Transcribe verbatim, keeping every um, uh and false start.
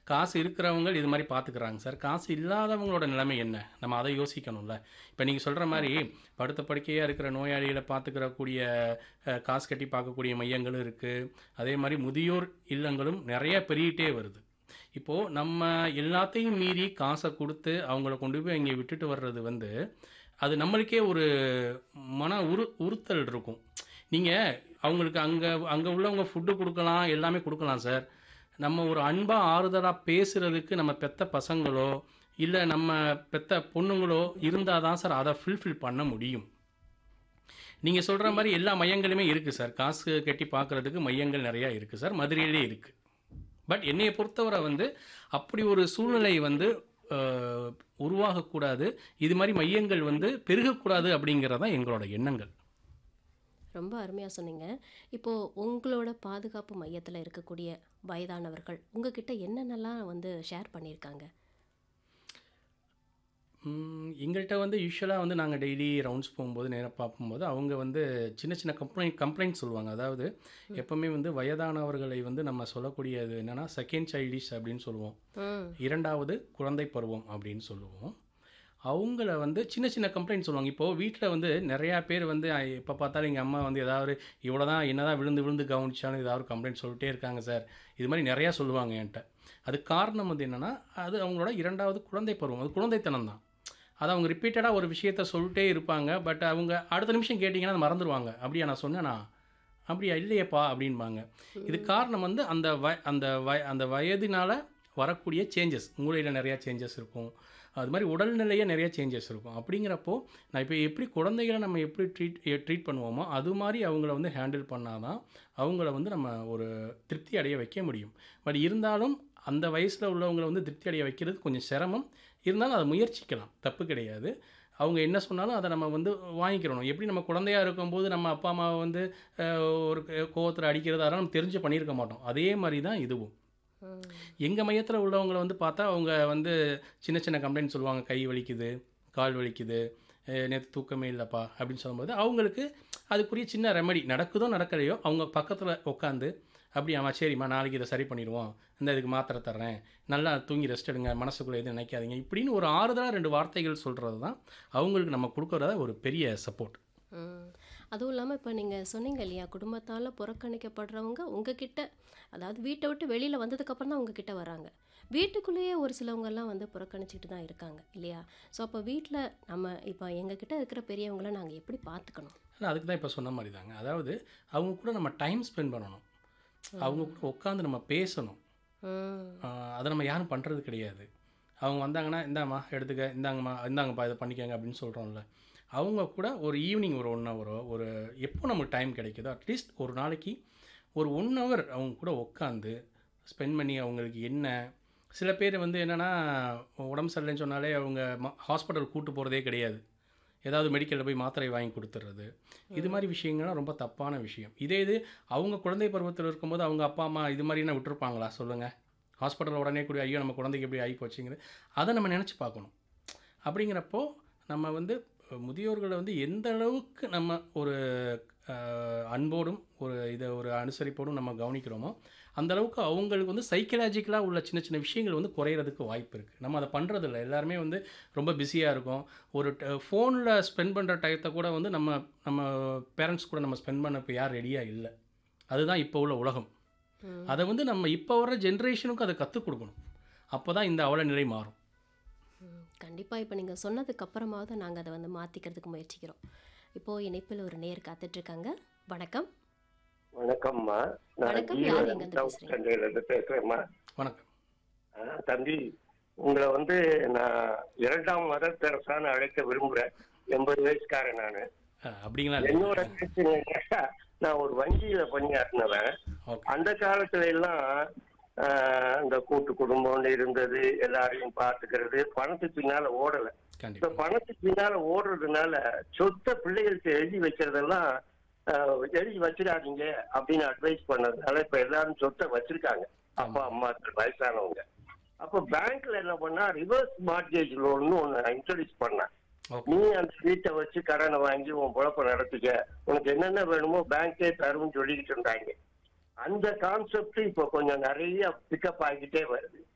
காசு இருக்கிறவங்க இது மாரி பார்த்துக்கிறாங்க சார். காசு இல்லாதவங்களோட நிலைமை என்ன? நம்ம அத யோசிக்கணும்ல. இப்ப நீங்க சொல்ற மாரி ஆமா. படுத்த படுக்கையா இருக்கிற நோயாளிகள பார்த்துக்கிறக்கூடிய அ காசு கட்டி பார்க்கக்கூடிய மையங்களும் இருக்கு. அதே மாரி முதியோர் இல்லங்களும் நெறைய பெருகிட்டே வருது. இப்போ நம்ம எல்லாத்தையும் மீறி காச குடுத்து அவங்கள கொண்டு போய் அங்கே விட்டுட்டு வர்றது வந்து, அது நம்மளுக்கே ஒரு மன உறு உறுத்தல் இருக்கும். நீங்க அவங்களுக்கு அங்க அங்க உள்ளவங்க ஃபுட்டு குடுக்கலாம், எல்லாமே குடுக்கலாம் சார். நம்ம ஒரு அன்பா, ஆறுதலா பேசுறதுக்கு நம்ம பெத்த பசங்களோ, இல்ல நம்ம பெத்த பொண்ணுங்களோ இருந்தா தான் சார் அத ஃபுல்ஃபில் பண்ண முடியும். நீங்க சொல்ற மாரி எல்லா மையங்களுமே இருக்கு சார். காசு கட்டி பார்க்கறதுக்கு மையங்கள் நெறையா இருக்கு சார். மதுரையிலே இருக்கு. பட் என்னைய பொறுத்தவரை வந்து அப்படி ஒரு சூழ்நிலை வந்து அ உருவாகக்கூடாது. இது மாரி மையங்கள் வந்து பெருகக்கூடாது அப்படிங்கிறது தான் எங்களோட எண்ணங்கள். ரொம்ப அருமையா சொன்னீங்க. இப்போ உங்களோட பாதுகாப்பு மையத்துல இருக்கக்கூடிய வயதானவர்கள் உங்ககிட்ட என்னென்னலாம் வந்து ஷேர் பண்ணியிருக்காங்க? ம் எங்கள்ட்ட வந்து யூசுவலா வந்து நாங்க டெய்லி ரவுண்ட்ஸ் போகும்போது, நேரா பார்க்கும்போது, அவங்க வந்து சின்ன சின்ன கம்ப்ளைண்ட் கம்ப்ளைண்ட் சொல்லுவாங்க. அதாவது ம். எப்பவுமே வந்து வயதானவர்களை வந்து நம்ம சொல்லக்கூடியது என்னன்னா, செகண்ட் சைல்டிஷ் அப்படின்னு சொல்லுவோம். ம். இரண்டாவது குழந்தை பருவம் அப்படின்னு சொல்லுவோம். அவங்கள வந்து சின்ன சின்ன கம்ப்ளைண்ட் சொல்லுவாங்க. இப்போ வீட்ல வந்து நெறையா பேர் வந்து அ எப்ப பார்த்தாலும் எங்க அம்மா வந்து ஏதாவது இவ்வளோதான் என்னதான் விழுந்து விழுந்து கவனிச்சாலும் ஏதாவது ஒரு கம்ப்ளைண்ட் சொல்லிட்டே இருக்காங்க சார். இது மாரி நெறையா சொல்லுவாங்க என்ட்ட. அதுக்கு காரணம் வந்து என்னன்னா, அது அவங்களோட இரண்டாவது குழந்தை பருவம். அது குழந்தைத்தனம் தான். அத அவங்க ரிப்பீட்டடா ஒரு விஷயத்த சொல்ட்டே இருப்பாங்க. பட் அவங்க அடுத்த நிமிஷம் கேட்டீங்கன்னா அத மறந்துருவாங்க. "அப்படியா நான் சொன்னேனா? அப்படியா இல்லையேப்பா" அப்படின்பாங்க. இதுக்கு ம். காரணம் வந்து அந்த வ அந்த வ அந்த வயதினால வரக்கூடிய சேஞ்சஸ். மூளையில நெறையா சேஞ்சஸ் இருக்கும். அது மாரி உடல்நிலைய நெறைய சேஞ்சஸ் இருக்கும். அப்படிங்கிறப்போ, நான் இப்ப எப்படி குழந்தைகள நம்ம எப்படி ட்ரீட் எ ட்ரீட் பண்ணுவோமோ, அது மாரி அவங்கள வந்து ஹேண்டில் பண்ணா தான், அவங்கள வந்து நம்ம ஒரு திருப்தி அடைய வைக்க முடியும். பட் இருந்தாலும் அந்த வயசுல உள்ளவங்கள வந்து திருப்தி அடைய வைக்கிறது கொஞ்சம் சிரமம். இருந்தாலும் அத முயற்சிக்கலாம். தப்பு கிடையாது. அவங்க என்ன சொன்னாலும் அத நம்ம வந்து வாங்கிக்கிறணும். எப்படி நம்ம குழந்தையா இருக்கும்போது நம்ம அப்பா, அம்மாவ வந்து அ ஒரு கோவத்துல அடிக்கிறது அதெல்லாம் நம்ம தெரிஞ்சு பண்ணியிருக்க மாட்டோம். அதே மாரி தான் இதுவும். ம். எங்க மையத்துல உள்ளவங்கள வந்து பார்த்தா, அவங்க வந்து சின்ன சின்ன கம்ப்ளைண்ட் சொல்லுவாங்க. கை வலிக்குது, கால் வலிக்குது, அ நேத்து தூக்கமே இல்லப்பா அப்படின்னு சொல்லும்போது, அவங்களுக்கு அதுக்குரிய சின்ன ரெமெடி நடக்குதோ நடக்கலையோ, அவங்க பக்கத்துல உட்காந்து, "அப்படியாம்மா, சரிம்மா நாளைக்கு இத சரி பண்ணிருவோம். இந்தா இதுக்கு மாத்திரை தர்றேன். நல்லா தூங்கி ரெஸ்ட் எடுங்க. மனசுக்குள்ள எதுவும் நினைக்காதீங்க." இப்படின்னு ஒரு ஆறுதலா ரெண்டு வார்த்தைகள் சொல்றது தான், அவங்களுக்கு நம்ம குடுக்குற ஒரு பெரிய சப்போர்ட். ம். அதுவும் இல்லாம இப்ப நீங்க சொன்னீங்க இல்லையா? குடும்பத்தால புறக்கணிக்கப்படுறவங்க உங்ககிட்ட அதாவது வீட்ட விட்டு வெளியில வந்ததுக்கப்புறம் தான் உங்ககிட்ட வராங்க. வீட்டுக்குள்ளேயே ஒரு சிலவங்கலாம் வந்து புறக்கணிச்சுட்டு தான் இருக்காங்க இல்லையா? ஸோ அப்ப வீட்ல நம்ம இப்ப எங்ககிட்ட இருக்கிற பெரியவங்கள நாங்க எப்படி பார்த்துக்கணும்? ஆனா அதுக்கு தான் இப்ப சொன்ன மாரி தாங்க. அதாவது அவங்க கூட நம்ம டைம் ஸ்பெண்ட் பண்ணணும். அவங்க ம். கூட உட்காந்து நம்ம பேசணும். ம். ஆ, அத நம்ம யாரும் பண்றது கிடையாது. அவங்க வந்தாங்கன்னா, "இந்தாம்மா எடுத்துக்க, இந்தாங்கம்மா, இந்தாங்கப்பா இத பண்ணிக்கங்க" அப்படின்னு சொல்றோம்ல. அவங்க கூட ஒரு ஈவினிங் ஒரு 1 ஹவரோ, ஒரு எப்போ நமக்கு டைம் கிடைக்குதோ, அட்லீஸ்ட் ஒரு நாளைக்கு ஒரு 1 ஹவர் அவங்க கூட உட்காந்து, ஸ்பெண்ட் பண்ணி அவங்களுக்கு என்ன சில பேர் வந்து என்னன்னா, உடம்பு சரியில்லைன்னு சொன்னாலே அவங்க ம ஹாஸ்பிட்டல் கூட்டு போறதே கிடையாது. ஏதாவது மெடிக்கல்ல போய் மாத்திரை வாங்கி குடுத்துறது. இது மாரி ம். விஷயங்கள்லாம் ரொம்ப தப்பான விஷயம். இதே இது அவங்க குழந்தை பருவத்தில இருக்கும்போது, அவங்க அப்பா, அம்மா இது மாரினா விட்டுருப்பாங்களா சொல்லுங்க? ஹாஸ்பிட்டல்ல உடனே கூடி ஐயோ! நம்ம குழந்தைக்கு இப்படி ஆயிப்போச்சுங்கிறது. அத நம்ம நெனச்சு பார்க்கணும். அப்படிங்கிறப்போ, நம்ம வந்து அ முதியோர்கள வந்து எந்த அளவுக்கு நம்ம ஒரு அ அன்போடும், ஒரு இத ஒரு அனுசரிப்போடும் நம்ம கவனிக்கிறோமோ, அந்த அளவுக்கு அவங்களுக்கு வந்து சைக்காலஜிக்கலா உள்ள சின்ன சின்ன விஷயங்கள் வந்து குறையறதுக்கு வாய்ப்பு இருக்கு. நம்ம அத பண்றதில்ல. எல்லாருமே வந்து ரொம்ப பிஸியா இருக்கோம். ஒரு ட ஃபோன்ல ஸ்பெண்ட் பண்ற டயத்த கூட வந்து நம்ம நம்ம பேரண்ட்ஸ் கூட நம்ம ஸ்பெண்ட் பண்ண இப்ப யாரும் ரெடியா இல்ல. அதுதான் இப்போ உள்ள உலகம். அத ம். வந்து நம்ம இப்ப வர்ற ஜெனரேஷனுக்கு அத கத்துக் குடுக்கணும். அப்பதான் இந்த அவல நிலை மாறும். ம். கண்டிப்பா இப்ப நீங்க சொன்னதுக்கு அப்புறமாவது நாங்க அத வந்து மாத்திக்கிறதுக்கு முயற்சிக்கிறோம். இப்போ இணைப்பில் ஒரு நேயர் காத்துட்டு இருக்காங்க. வணக்கம். வணக்கம்மா. நான் வணக்கம். யார் ஜீவன் எங்கேருந்து சவுத் பேசுறீங்க? சென்னையிலேருந்து பேசுறேம்மா. வணக்கம். ஆ, தம்பி, உங்கள வந்து நான் இரண்டாம் மதர் தெரசான்னு அழைக்க விரும்புறேன். எண்பது வயசுக்காரன் நானு. அ அப்படிங்கலாம் இல்லைங்க. என்னோட பிரச்சனைங்க, நான் ஒரு வங்கியில பணியாற்றினவன். ஓகே. அந்த காலத்துல எல்லாம் ஆ, இந்த கூட்டு குடும்பம்னு இருந்தது, எல்லாரையும் பார்த்துக்கிறது, பணத்துக்கு பின்னால ஓடல. இப்ப கண்டிப்பா. பணத்துக்கு பின்னால ஓடுறதுனால சொத்த பிள்ளைகளுக்கு எழுதி வைக்கிறதெல்லாம் ஆ, எழுதி வச்சிடாதீங்க அப்படின்னு அட்வைஸ் பண்ணதுனால இப்ப எல்லாரும் சொத்தை வச்சிருக்காங்க. அப்பா ஆமா. அம்மாக்கள் வயசானவங்க. அப்ப பேங்க்ல என்ன பண்ணா ரிவர்ஸ் மார்ட்கேஜ் லோன்னு ஒண்ணு இன்ட்ரோடியூஸ் பண்ணேன். ஓகே. நீ அந்த வீட்டை வச்சு கடனை வாங்கி உன் பொழப்ப நடத்திக்க, உனக்கு என்னென்ன வேணுமோ பேங்கே தரும்னு சொல்லிக்கிட்டு இருந்தாங்க. அந்த கான்செப்ட் இப்ப கொஞ்சம் நிறைய பிக்கப் ஆகிக்கிட்டே வருது.